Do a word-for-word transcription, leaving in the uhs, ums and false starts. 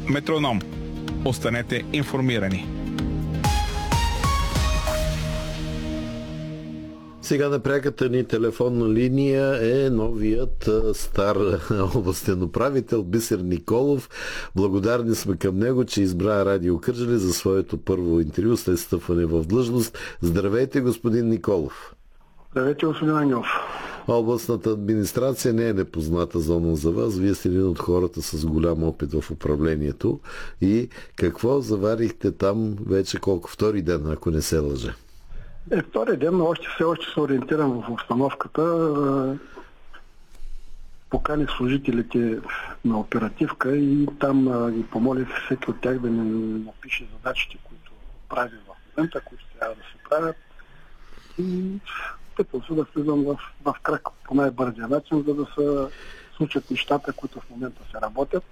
Метроном. Останете информирани. Сега на пряката ни телефонна линия е новият стар областен управител Бисер Николов. Благодарни сме към него, че избра Радио Кърджали за своето първо интервю след стъпване в длъжност. Здравейте, господин Николов. Здравейте, господин Ангелов. Областната администрация не е непозната зона за вас. Вие сте един от хората с голям опит в управлението. И какво заварихте там вече колко? Втори ден, ако не се лъжа? Е, втори ден, но още все още се ориентирам в обстановката. Поканих служителите на оперативка и там ги помолих всеки от тях да ми напише задачите, които правим в момента, които трябва да се правят. И питам се да влизам в, в крак по най-бързия начин, за да се случат нещата, които в момента се работят.